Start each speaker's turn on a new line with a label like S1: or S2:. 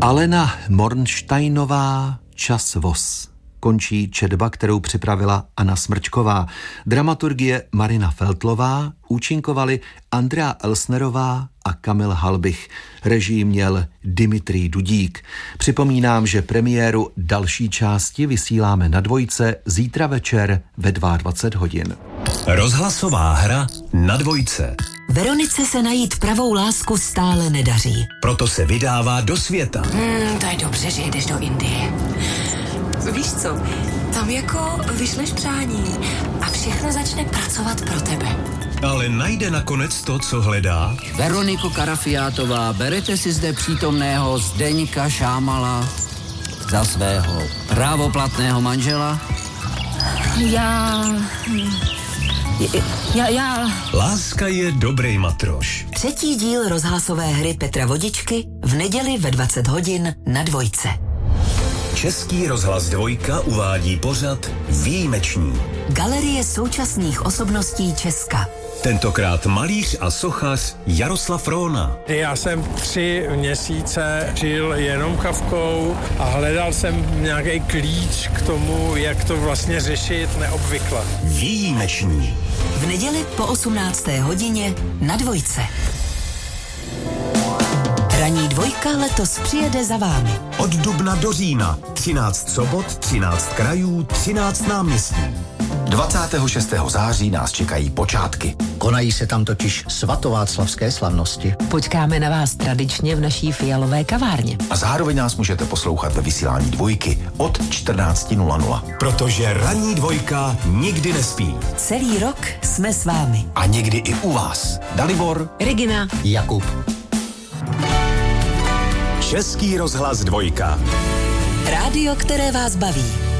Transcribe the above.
S1: Alena Mornsteinová, Čas voz. Končí četba, kterou připravila Anna Smrčková. Dramaturgie Marina Feltlová, účinkovali Andrea Elsnerová a Kamil Halbich. Režii měl Dimitrij Dudík. Připomínám, že premiéru další části vysíláme na Dvojce zítra večer ve 22 hodin.
S2: Rozhlasová hra na Dvojce.
S3: Veronice se najít pravou lásku stále nedaří.
S2: Proto se vydává do světa.
S3: To je dobře, že jdeš do Indie. Víš co, tam jako vyšleš přání a všechno začne pracovat pro tebe.
S2: Ale najde nakonec to, co hledá?
S4: Veroniko Karafiátová, berete si zde přítomného Zdeňka Šámala za svého právoplatného manžela?
S3: Já...
S2: Láska je dobrý matroš.
S3: 3. díl rozhlasové hry Petra Vodičky v neděli ve 20 hodin na Dvojce.
S2: Český rozhlas Dvojka uvádí pořad Výjimeční.
S3: Galerie současných osobností Česka.
S2: Tentokrát malíř a sochař Jaroslav Róna.
S5: Já jsem 3 měsíce žil jenom kavkou a hledal jsem nějaký klíč k tomu, jak to vlastně řešit neobvykle.
S2: Výjimeční.
S3: V neděli po 18. hodině na Dvojce. Ranní Dvojka letos přijede za vámi.
S2: Od dubna do října 13 sobot, 13 krajů, 13 náměstí.
S6: 26. září nás čekají počátky.
S7: Konají se tam totiž svatováclavské slavnosti.
S8: Počkáme na vás tradičně v naší fialové kavárně.
S6: A zároveň nás můžete poslouchat ve vysílání Dvojky od 14:00.
S2: Protože Ranní Dvojka nikdy nespí.
S3: Celý rok jsme s vámi.
S6: A někdy i u vás. Dalibor,
S8: Regina,
S7: Jakub.
S2: Český rozhlas Dvojka.
S3: Rádio, které vás baví.